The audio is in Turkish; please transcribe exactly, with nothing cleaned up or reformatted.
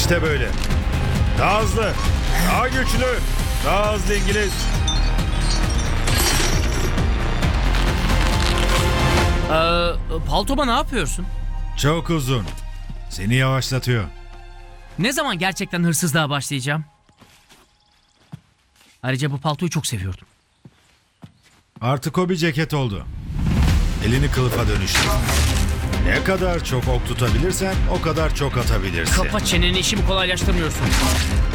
İşte böyle. Daha hızlı, daha güçlü, daha hızlı İngiliz. Ee, paltoma ne yapıyorsun? Çok uzun. Seni yavaşlatıyor. Ne zaman gerçekten hırsızlığa başlayacağım? Ayrıca bu paltoyu çok seviyordum. Artık o bir ceket oldu. Elini kılıfa dönüştür. Ne kadar çok ok tutabilirsen o kadar çok atabilirsin. Kapa çeneni, işimi kolaylaştırmıyorsun.